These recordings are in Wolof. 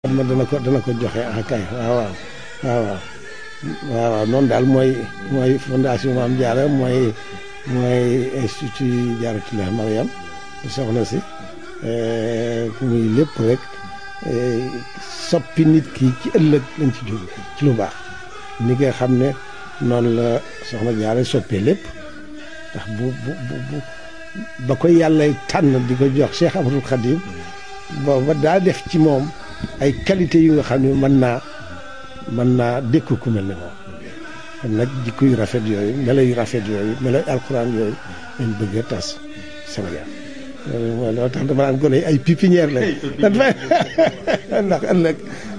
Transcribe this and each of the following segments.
ma dana ko joxe kay waaw noonu daal mooy fondation Mame Diarra mooy institut Diarratoulah Mariam di soxna si muy lépp rek soppi nit ki ci ëllëg lañ ci jóg ci lu baax ni nga xam ne noonu la soxna Diarra soppee lépp ndax bu ba ko yàlla tànn di ko jox Cheikh Ahmadoul Khadim booba daa def ci moom ay qualité yu nga xam ne mën naa dékku ku mel ne moom kon nag jikko yu rafet yooyu melo yu rafet yooyu melo alxuraan yooyu lañ bëgg a tas Sénégal loolu tax dama naan gone ay pépinière lañ ndax ëllëg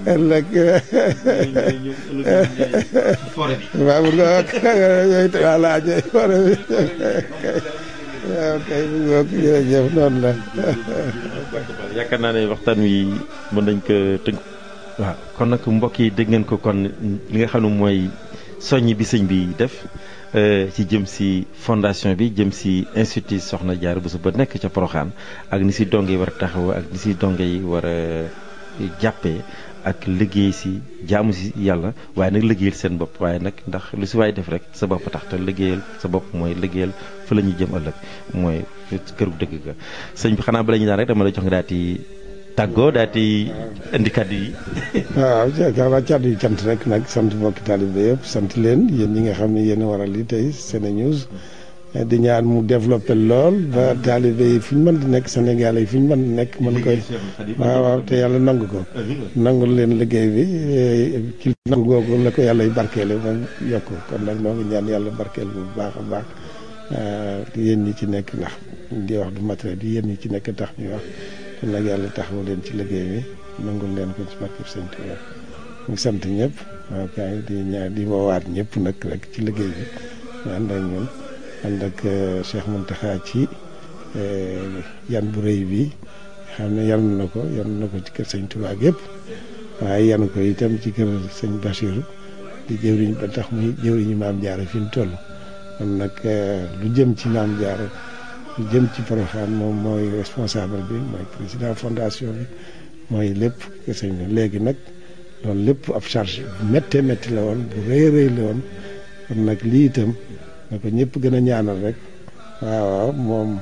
waaw bu nga yooyu voilà forêt bi waaw kay bu nga jërëjëf noonu la yaakaar naa ne waxtaan wi mën nañ ko tënk. waaw kon nag mbokk yi dégg ngeen ko kon li nga xam ne mooy soññ bi sëñ bi def ci jëm si fondation bi jëm si institut Soxna Diarra Bousso ba nekk ca Porokhane ak ni si donge yi war a taxaw ak ni si donge yi war a jàppee ak liggéey si jaamu si yàlla waaye nag liggéeyal seen bopp waaye nag ndax lu si waay def rek sa bopp tax te liggéeyal sa bopp mooy liggéeyal fa la ñuy jëm ëllëg mooy këru dëgg ga sëñ bi xanaa bala ñu daan rek dama lay jox nga daal di tàggoo daal di indi kàddu yi. waaw jërëjëf kàddu yi cant rek nag sant mbokki taalibe yëpp sant leen yéen ñi nga xam ne yéen a waral li tey SeneNews di ñaan mu développé lool ba taalibe yi fu ñu mën di nekk Sénégal yi fu ñu mën di nekk mën koy waaw te yàlla nangu ko nangul leen liggéey bi ci nangu googu la ko yàlla barkeele ba yokk kon nag noo ngi ñaan yàlla barkeel bu baax a baax yéen ñi ci nekk ndax di wax du matériel bi yéen ñi ci nekk tax ñuy wax kon nag yàlla taxawu leen ci liggéey bi nangul leen ko ci barkeb Sëñ Tuubaa ñu sant ñëpp waaw kay di woowaat ñëpp nag rek ci liggéey bi ñu ànd ak ñun ànd ak Cheikh Mountakha ci yan bu rëy bi xam ne yan na ko ci kër Sëñ Tuubaa yëpp waaye yan ko itam ci kër Sëñ Bassirou di jëwriñ ba tax muy jëwriñu Mame Diarra fi mu toll kon nag lu jëm ci Mame Diarra lu jëm ci Porokhane moom mooy responsable bi mooy président fondation bi mooy lépp kër sëñ bi léegi nag loolu lépp ab charge bu méttee métti la woon bu rëy la woon kon nag lii itam na ko ñëpp gën a ñaanal rek waaw moom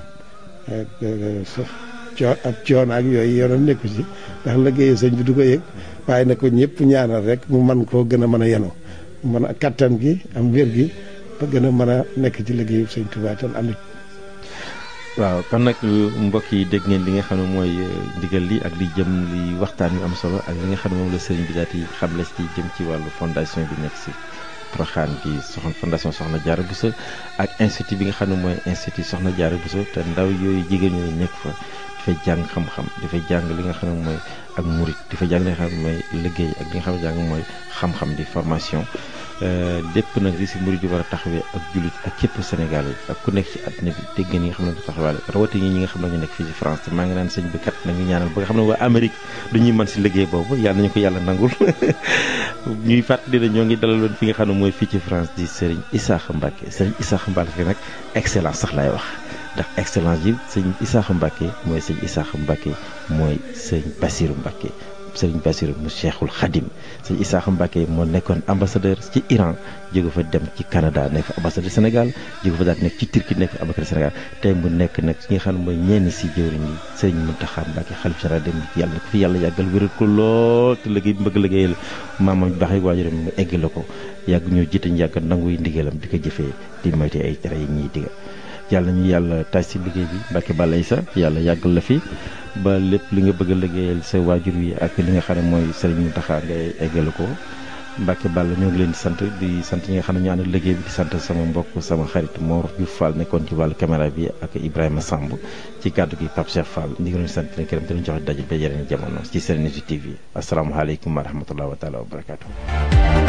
ab coono ak yooyu yoonam nekku ci ndax liggéeyu sëñ bi du ko yëg waaye na ko ñëpp ñaanal rek mu mën koo gën a mën a yenu mën a kattan gi am wér gi ba gën a mën a nekk ci liggéeyu sëñ Tuubaa tam ànd. waaw kon nag mbokk yi dégg ngeen li nga xam ne mooy ndigal li ak li jëm li waxtaan yu am solo ak li nga xam ne moom la sëriñ bi daal di xamle ci jëm ci wàllu fondation bi nekk si Porokhane bi fondation Soxna Diarra Bousso ak institut bi nga xam ne mooy institut Soxna Diarra Bousso te ndaw yooyu jigéen ñooyu nekk fa dafay jàng xam-xam dafay jàng li nga xam ne mooy ak murit dafay jàng li nga xam ne mooy liggéey ak li nga xam ne jàng mooy xam-xam di formation lépp nag li si murid yi war a taxawee ak jullit ak képp Sénégal yi ak ku nekk ci àddina bi dégg ngeen ñi nga xam ne taxawaale rawatina ñi nga xam ne ñu nekk fii ci France te maa ngi naan sëñ bi kat nañu ñaanal ba nga xam ne waa Amérique dañuy mën si liggéey boobu yàlla nañu ko yàlla nangul ñuy fàttali ne ñoo ngi dalaloon fi nga xam ne mooy fii ci France di Serigne Issakha Mbacké Serigne Issakha Mbacké nag excellence sax laay wax ndax excellence yi sëñ Issakha Mbacké mooy sëñ Issakha Mbacké mooy sëñ Bassirou Mbacké Sëriñ Bassirou mu Cheikhul Khadim sëñ Issakha Mbacké moo nekkoon ambassadeur ci Iran jóge fa dem ci Canada nekk ambassadeur Sénégal jóge fa daal nekk ci Turquie nekk ambassadeur Sénégal tey mu nekk nag ki nga xam ne mooy ñenn si jëwriñ yi sëriñ Mountakha Mbacké xalif général dem yàlla na ko fi yàlla yàggal wéral ko lool te liggéey bi bëgg liggéeyal maamam bi baax yi waajuram mu egg la ko yàgg ñoo jiite ñu yàgg nanguy ndigalam di ko jëfee di moyte ay tere yi ñuy diga yàlla ñu yàlla taaj si liggéey bi Mbacké Balla Issa yàlla yàggal la fi ba lépp li nga bëgg a liggéeyal sa waajur wi ak li nga xam ne mooy Serigne Mountakha ngay eggale ko Mbacké Balla ñoo ngi leen di sant ñi nga xam ne ñu ànd liggéey bi di sant sama mbokk sama xarit Mor Diouf Fall nekkoon ci wàllu caméra bi ak Ibrahima Samb ci kàddu gi Pape Cheikh Fall ñu ngi leen di sant leen këram te ñu joxe daje ba yeneen jamono ci SeneNews TV asalaamaaleykum wa rahmatulah wa taala wa barakaatu.